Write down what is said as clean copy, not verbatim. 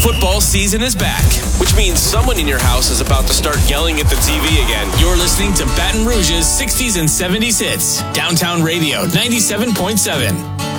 Football season is back, which means someone in your house is about to start yelling at the TV again. You're listening to Baton Rouge's 60s and 70s hits. Downtown Radio 97.7.